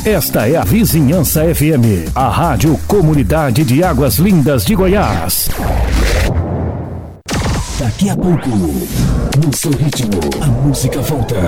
Esta é a Vizinhança FM, a rádio comunidade de Águas Lindas de Goiás. Daqui a pouco, no seu ritmo, a música volta.